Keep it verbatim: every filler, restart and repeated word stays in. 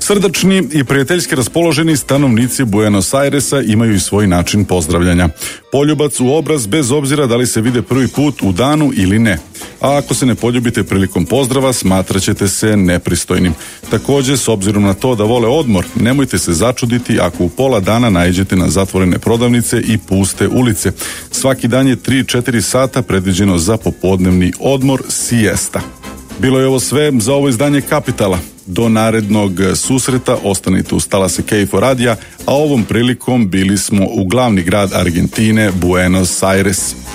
Srdačni i prijateljski raspoloženi stanovnici Buenos Airesa imaju i svoj način pozdravljanja. Poljubac u obraz bez obzira da li se vide prvi put u danu ili ne. A ako se ne poljubite prilikom pozdrava, smatraćete se nepristojnim. Također, s obzirom na to da vole odmor, nemojte se začuditi ako u pola dana naiđete na zatvorene prodavnice i puste ulice. Svaki dan je tri do četiri sata predviđeno za popodnevni odmor, siesta. Bilo je ovo sve za ovo izdanje Kapitala. Do narednog susreta ostanite uz talase K F O radija, a ovom prilikom bili smo u glavni grad Argentine, Buenos Aires.